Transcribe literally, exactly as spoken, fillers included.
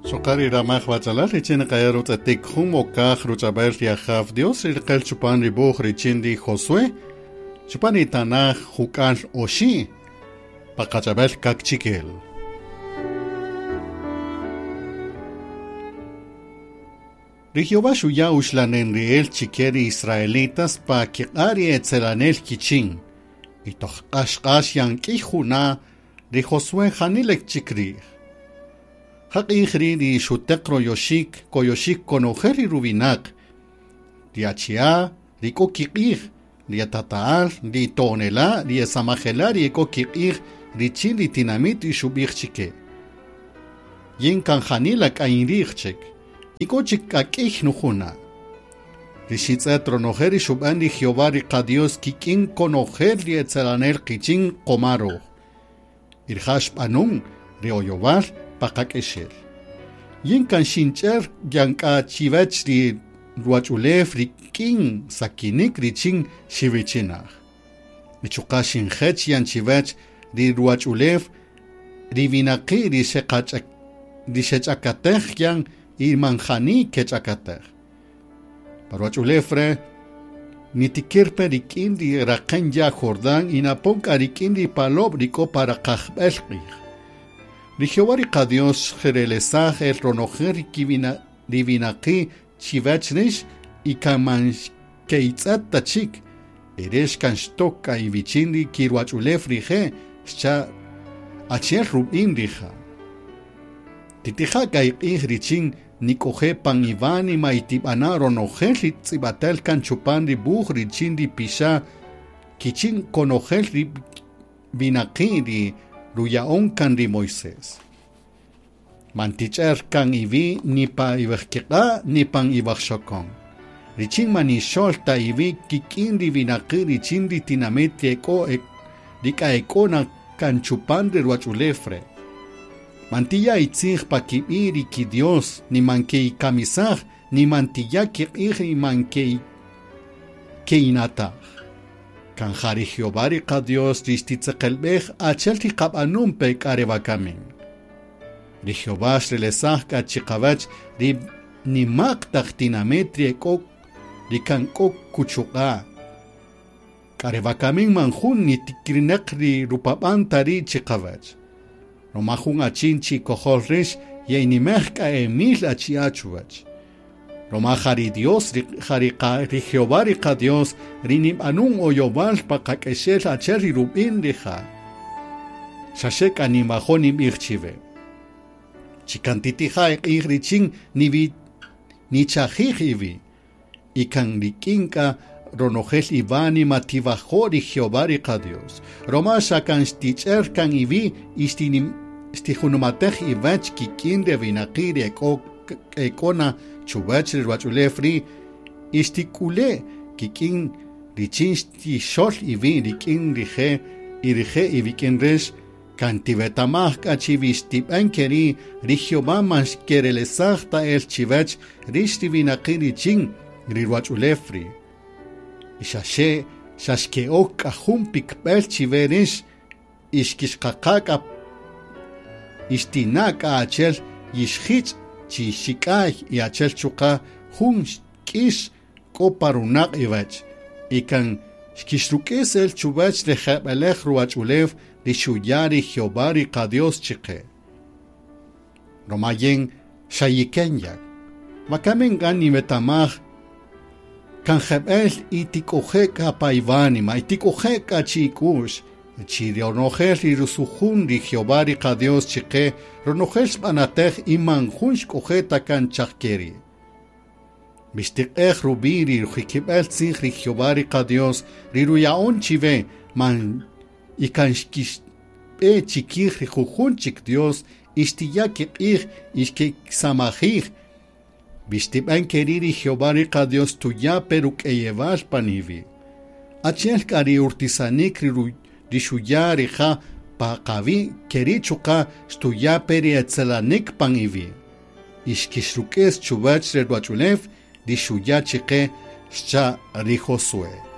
Sokari ramach watzalar ichin qayarut atik hum okach ruchaber riachav Dios rilqel chupan ribuch richindi Josué chupan itanach hukal oshi pakachabel kakchikel. Rijehová shuya ushlanen riel chikeri israelitas pa kiqari etzelanel kichin itoch qashqash yanki juna ri Josué hanilek chikri. Haqihri di shutekro yoshik koyoshik konojeri rubinak di achia di kokikir di atataal di tonela di samajela di kokikir di chili tinamit di shubir chike yin kan hanilak ainrichek ikochik kakih nuhuna di shitzatro nojeri shuban di Jehová di qadios kikin konojer di etzelanel kichin komaro irhash panung di oyovar pakakeshel. Yin kan shincher yanka chivach di ruachulef rikin sakinik richin shivichinach. Michuka shinchech yan chivach di ruachulef rivinaki di shekachak di shechakatech yan irmanjani kechakatech. Paruachulefre nitikirpe rikin di raken ya Jordan inaponka rikin di palob riko para kachbelkich. Rijehová Dios jerelesaj el ronojer kivina divinaki chivachnish y kamansh keitzat tachik eresh kanshtoka y vichindi kirwachulef rije scha achiel rubin rija titija kaikih richin nikoje pan ivani maitibana ronojer ritzibatel kanchupan di buj richin di pisha kichin konojer vinaki di Ruyaon kan di Moisés. Manticher kan ivi ni pa iwakika ni pang iwakshokon. Richin manishol ta ivi kikin di vinaki richin di tinamit eko ek, di ka eko na kan chupan de ruachulefre. Mantilla itzig pa kibiri ki Dios ni manke kamisar ni mantilla kibir ni manke keinata. Kan jari Jehová riqa Dios distitzekelbech achelti qabanum pek arevakamin. Ri Jehová shrelesach kachikavach ri nimak tachtinametri ekok ri kankok kuchuqa. Karevakamin manjun nitikrinek ri rupapan tari chikavach. Romajun achinchi kohorrish yeinimech ka emil achiachuvach. Roma jari Dios, jari Jehová riqa Dios, rinim anun oyobal pa kakeshel acher rubin rija. Shashek animajonim irchive. Chikantitija irichin nivi nichajijivi. Ikan rikinka ronojel ivani mativajori Jehová riqa Dios. Roma shakan sticher kan ivi istinim stijunumatej ivach kikin de vinakiri ekok ekona chubach ruachulefri istikule kikin richin stishol ivi rikin rije irije ivikin resh kantibetamach kachivistip keri Rijehová mas kerelesachta el chivach rishtivinaki richin riruachulefri ishashe shashkeok ahumpik pel chiverish ishkishkakaka istinaka achel yishchich Chishikay y achel chuka hun kish koparunak ibach. Ikan kishruques el chubach de jabelech ruachulev de shuyari Jehová riqa Dios chike. Romayen shayikenyak. Makamen gani metamach kan jabel itikojeka paivanima itikojeka chikush. Chirionojel y rusuhun di Jehová riqa Dios chike ronojel banatech iman hunsh kojeta kan chakeri. Bistikech rubiri rujikibel tzich ri Jehová riqa Dios riruyaon chive man ikanshkish e chikich rijujun chik Dios istiyakik ich ishke samajich. Bistiban keriri Jehová riqa Dios tuya peruk eyeval panivi. Achiel kari urtisanik riru Rishuya rija pa kavi kerichuka stuya peri etzelanik pan ivi. Ishkishrukes chubach reruachulef rishuya chike shcha ri Josué.